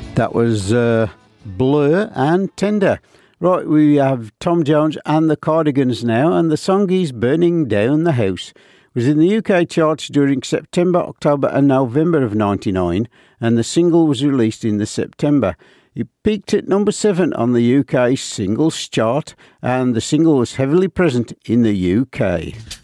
That was Blur and Tender. Right, we have Tom Jones and the Cardigans now, and the song is Burning Down the House. It was in the UK charts during September, October and November of 99, and the single was released in the September. It peaked at number 7 on the UK singles chart, and the single was heavily present in the UK.